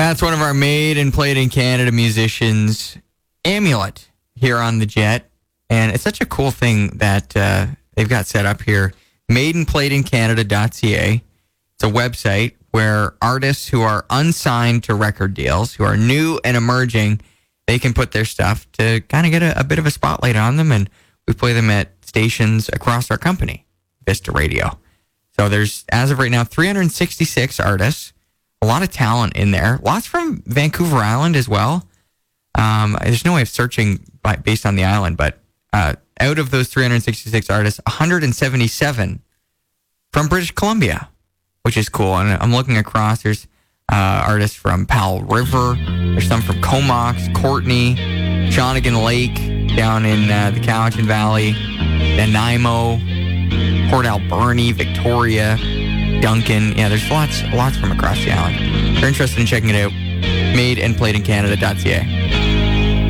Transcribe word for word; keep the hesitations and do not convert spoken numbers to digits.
That's one of our made and played in Canada musicians, Amulet, here on the Jet. And it's such a cool thing that uh, they've got set up here. made and played in canada dot c a. It's a website where artists who are unsigned to record deals, who are new and emerging, they can put their stuff to kind of get a, a bit of a spotlight on them. And we play them at stations across our company, Vista Radio. So there's, as of right now, three hundred sixty-six artists. A lot of talent in there. Lots from Vancouver Island as well. Um, there's no way of searching by, based on the island, but uh, out of those three hundred sixty-six artists, one hundred seventy-seven from British Columbia, which is cool. And I'm looking across. There's uh, artists from Powell River. There's some from Comox, Courtney, Shawnigan Lake down in uh, the Cowichan Valley, Nanaimo, Port Alberni, Victoria, Duncan. Yeah, there's lots, lots from across the island. If you're interested in checking it out, made and played in canada dot c a.